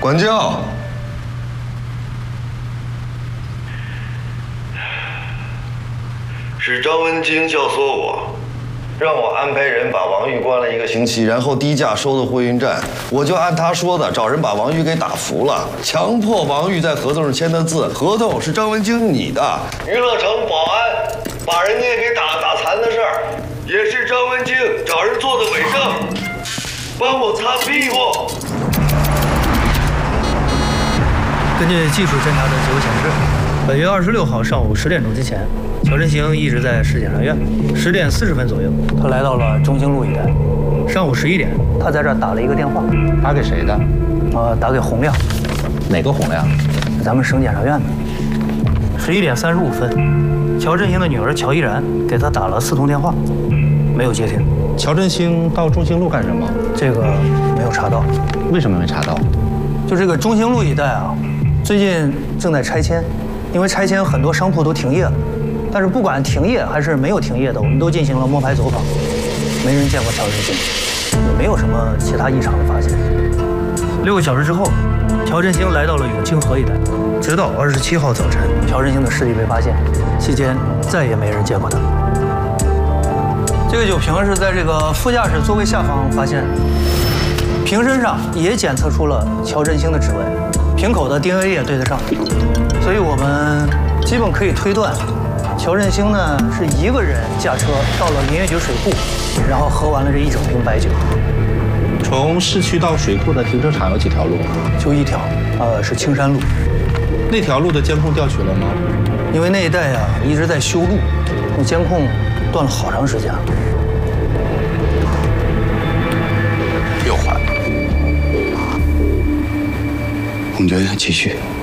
管教。是张文京教唆我，让我安排人把王玉关了1个星期，然后低价收的货运站。我就按他说的，找人把王玉给打服了，强迫王玉在合同上签的字，合同是张文京你的。娱乐城保安把人家给打残的事儿，也是张文京找人做的伪证，帮我擦屁股。 根据技术侦查的结果显示，本月26号上午10点钟之前，乔振兴一直在市检察院。10点40分左右，他来到了中兴路一带。上午11点，他在这儿打了一个电话。 打给谁的？ 打给洪亮。 哪个洪亮？ 咱们省检察院的。11点35分，乔振兴的女儿乔依然给他打了4通电话，没有接听。 乔振兴到中兴路干什么？ 这个没有查到。 为什么没查到？ 就这个中兴路一带啊，最近正在拆迁，因为拆迁很多商铺都停业了。但是不管停业还是没有停业的，我们都进行了摸排走访，没人见过乔振兴，也没有什么其他异常的发现。6个小时之后，乔振兴来到了永清河一带，直到27号早晨，乔振兴的尸体被发现，期间再也没人见过他。这个酒瓶是在这个副驾驶座位下方发现，瓶身上也检测出了乔振兴的指纹，瓶口的 DNA 也对得上，所以我们基本可以推断，乔振兴呢是1个人驾车到了林业局水库，然后喝完了这1整瓶白酒。 从市区到水库的停车场有几条路？ 就1条，是青山路。 那条路的监控调取了吗？ 因为那一带啊一直在修路，那监控断了好长时间了。 又换。我们就继续。